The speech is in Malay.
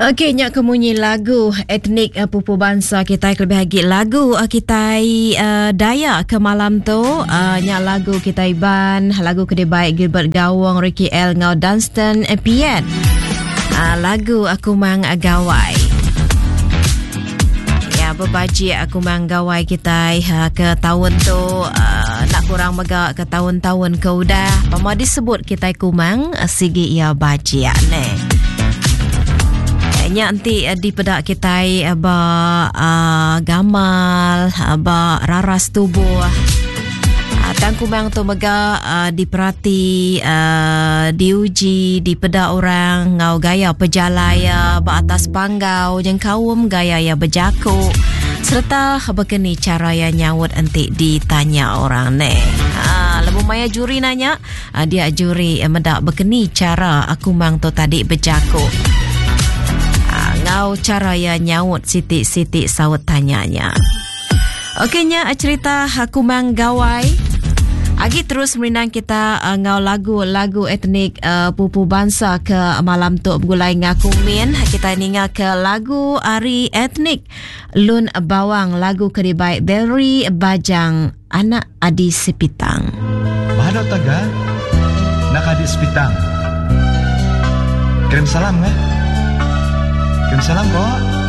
Okey, nyak kemunyi lagu etnik pupu bangsa kita lebih lagi lagu kita Dayak ke malam tu nyak lagu kita Iban lagu kedai Gilbert Gawang Ricky L ngau Dunstan Piet lagu aku mang gawai ya berbaji aku mang gawai kita ke tahun tu nak kurang mega ke tahun-tahun ke udah pama disebut kita kumang sigi ia baji ne nanti di pedak kita gamal raras tubuh tangkumang tu mega diperhati diuji di pedak orang ngau gaya pejalaya atas panggau jeng kaum gaya ya berjaku serta begini cara yang nyawut nanti ditanya orang ne lebu maya juri nanya dia juri medak begini cara aku mang tu tadi berjaku ngau cara ya nyaut siti-siti saut tanyanya. Okeynya cerita aku mang gawai. Agi terus merinang kita ngau lagu etnik pupu bangsa ke malam tu begulai ngaku min. Kita ninga ke lagu ari etnik Lun Bawang lagu keribai Berry Bajang anak Adi Sepitang. Mahalo taga nak Adi Sepitang. Kirim salam Kirim salam kok.